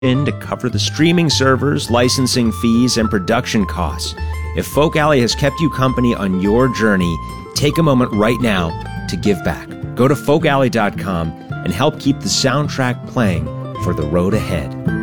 in to cover the streaming servers, licensing fees, and production costs. If Folk Alley has kept you company on your journey, take a moment right now to give back. Go to folkalley.com and help keep the soundtrack playing for the road ahead.